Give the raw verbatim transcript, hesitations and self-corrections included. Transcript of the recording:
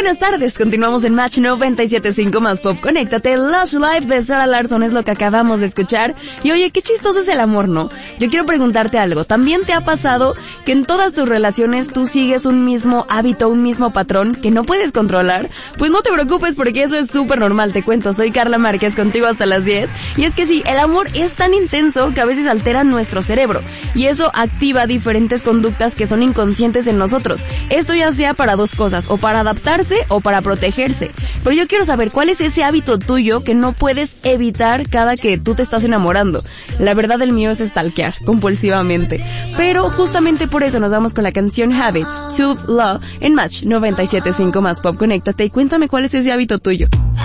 buenas tardes, continuamos en Match noventa y siete punto cinco más Pop. Conéctate, Lush Life de Zara Larsson es lo que acabamos de escuchar. Y oye, qué chistoso es el amor, ¿no? Yo quiero preguntarte algo, ¿también te ha pasado que en todas tus relaciones tú sigues un mismo hábito, un mismo patrón que no puedes controlar? Pues no te preocupes porque eso es súper normal, te cuento, soy Carla Márquez contigo hasta las diez. Y es que sí, el amor es tan intenso que a veces altera nuestro cerebro y eso activa diferentes conductas que son inconscientes en nosotros. Esto ya sea para dos cosas, o para adaptarse o para protegerse. Pero yo quiero saber cuál es ese hábito tuyo que no puedes evitar cada que tú te estás enamorando. La verdad el mío es stalkear compulsivamente. Pero justamente por eso nos vamos con la canción Habits, Too Law en Match noventa y siete punto cinco más Pop. Conéctate y cuéntame cuál es ese hábito tuyo.